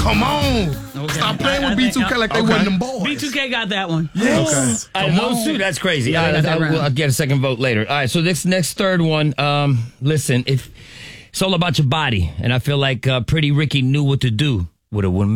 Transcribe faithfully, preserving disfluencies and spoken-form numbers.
Come on. Okay. Stop playing I- with I B two K think- like they okay. wasn't them boys. B two K got that one. Yes. Out of those two, that's crazy. Yeah, they Uh, got that I'll, round. I'll get a second vote later. All right, so this next third one, um, listen, if it's all about your body, and I feel like uh, Pretty Ricky knew what to do with a woman.